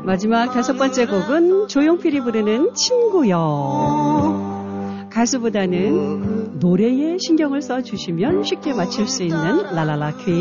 마지막 5번째 곡은 조용필이 부르는 친구여. 가수보다는 노래에 신경을 써주시면 쉽게 맞출 수 있는 라라라 퀴즈.